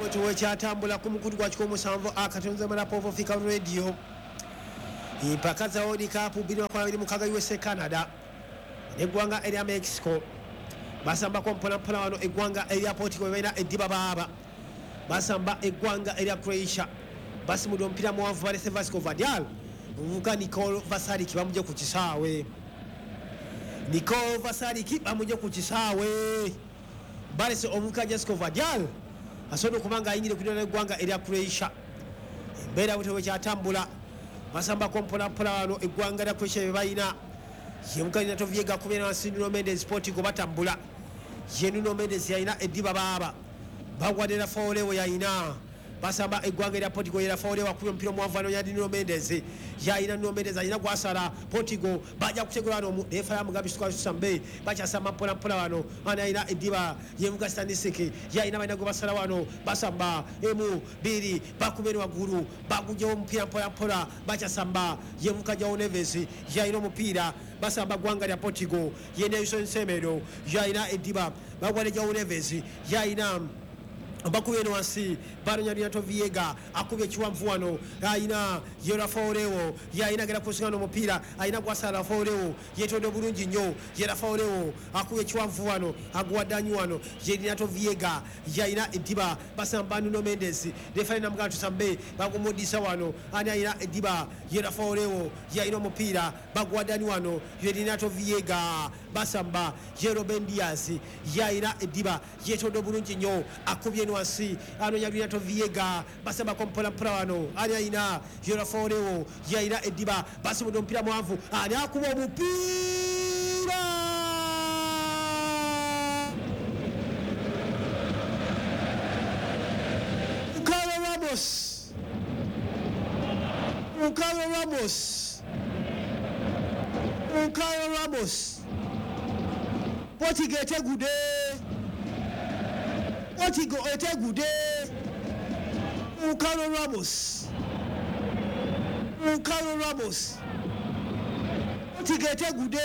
tuwe kyatambula ku mukutu gwa kikomo musanvu akatonze mala Povo Fika Radio impaka za World Cup 2026 USA Canada eggwanga erya Mexico basamba ko mpola wano eggwanga erya Portugal baina ediba baba basamba eggwanga erya Croatia basimudo mpira muwanvu balese Vasco Vadial uvuka Nicolo Vasaric bamuje ku kisaawe Nicolo Vasaric bamuje ku kisaawe balese ovuka Vasco Vadial asono kubanga ayingire kudona eggwanga erya Croatia mbera butewe kyatambula basamba ko mpola wano eggwanga erya Croatia baina yemukalina toviega kubera Nuno Mendes Portugal batambula Nuno Mendes yaina ediba baba bagwadera faulewo yaina basamba eggwanga erya Portugal era faulewo kuyo mpira muwanvu ya Nuno Mendes yaina Nuno Mendes ayina gwasala Portugal baja kutegula no defa ya Mugabe Squad Sambe bacha samba mpola wano ana yaina ediba yemuka Stanisiki yaina baina gwasala wano basamba emu biri bakubeni waguru baguje mpira mpola bacha samba yemuka João Neves yaina mpira basamba gwanga lya Portugal yene Wilson Semedo yaina ediba bagwale João Neves yaina bakubeno wansi baronya Renato Viega akubye kiwanvu wano aina Yera Faulewo yaina gera kusingano mupira aina gwasala Faulewo yetodo bulungi nnyo Yera Faulewo akubye kiwanvu wano agwadanyu wano Renato Viega yaina ediba basamba Nuno Mendes defina mugatu sambe bagumudisa wano ani aina ediba Yera Faulewo yaina mupira bagwadanyu wano Renato Viega basamba Jero Bendias yaina ediba yetodo bulungi nnyo akubye wansi ano ya Renato Viega basaba kompola wano ani aina Yera Faulewo yaina ediba basi mudo mpira muwanvu ani akuba omupira Carlos Ramos Portugal etegude Carlos Ramos Portugal etegude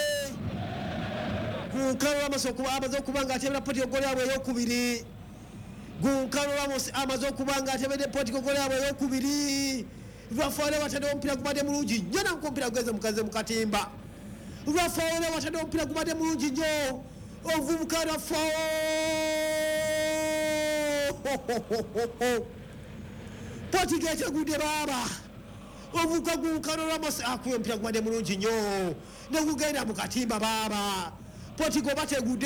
Carlos Ramos amaze kubanga atebera Portugal goli yabwe eyokubiri Carlos Ramos amaze kubanga atebera Portugal goli yabwe eyokubiri Rafael watade ompira kumade mulungi nnyo nampira gweze mukaze mukatimba Rafael watade ompira kumade mulungi nnyo ovubuka Rafael Portugal etegude baba ovubuka Carlos Ramos akuye ompira kumade mulungi nnyo nekugenda mukatimba baba Portugal bategude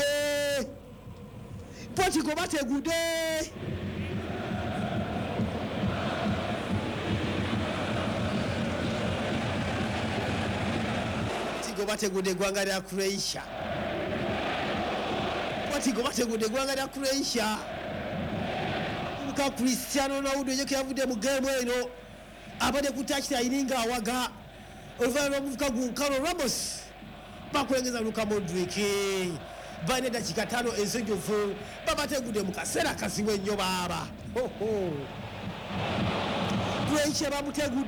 bategude gwanga lya Croatia muka Cristiano Ronaldo yeke yavude mu game eno abade kutachita ininga awaga oluvalo muvuka Carlos Ramos bakulengeza Luka Modric bane dakika 5 ezenjovu babategude mukasera kasiwe nnyo baba Croatia bamutegude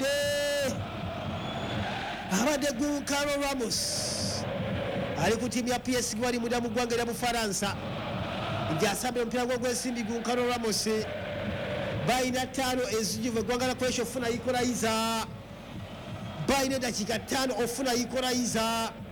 abade Carlos Ramos ali ku timu ya PSG wali muda mu gwanga lya Bufaransa njasabe mpira gw'ensimbi Carlos Ramos baina 5 ezijuve gwanga lya Croatia ofuna equalizer baina dakika 5 ofuna equalizer